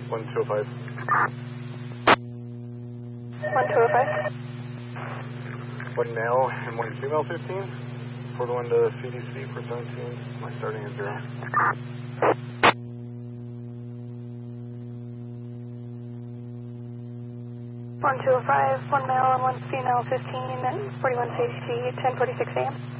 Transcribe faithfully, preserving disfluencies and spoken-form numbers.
one two oh five. one two oh five. One male and one female fifteen. Four to one to C D C for seventeen. My starting is zero. one two oh five, one male and one female fifteen, forty-one C D C, ten forty-six A M.